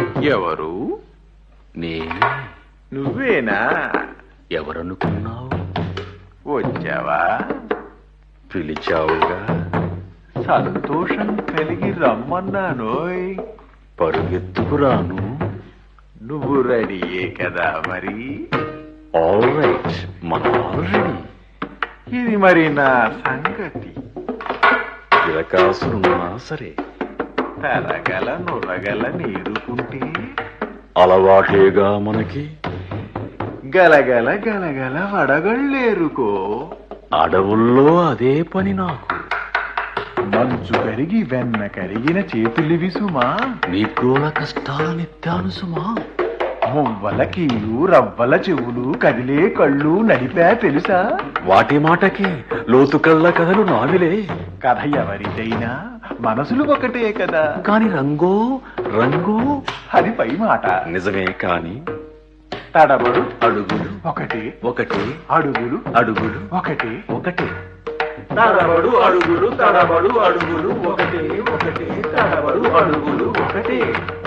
ఎవరు? నేనే. నువ్వేనా? ఎవరనుకున్నావు? వచ్చావా? పిలిచావుగా, సంతోషం కలిగి రమ్మన్నానోయ్. పరుగెత్తుకురాను. నువ్వు రెడీయే కదా మరి? ఆల్ రైట్, మన ఆల్రెడీ. ఇది మరి నా సంగతి. చిరకాసులున్నా సరే తరగల నురగల నీరుకుంటే అలవాటేగా మనకి. గలగల గలగల వడగళ్ళేరుకో. అడవుల్లో అదే పని నాకు. మంచు కరిగి వెన్న కరిగిన చేతులివి సుమా. నీకోల కష్టాలనెత్తాను సుమా. మువ్వల కీలు రవ్వల చెవులు కదిలే కళ్ళు నడిపా తెలుసా? వాటి మాటకి లోతు కళ్ళ కథలు నావిలే. కథ ఎవరిదైనా మనసులు ఒకటే కదా. కాని రంగో రంగో అది పై మాట. నిజమే కాని తడబడు అడుగులు ఒకటే ఒకటే, అడుగులు అడుగులు ఒకటే. ఒకటే. తడబడు అడుగులు తడబడు అడుగులు ఒకటే ఒకటే. తడబడు అడుగులు ఒకటే.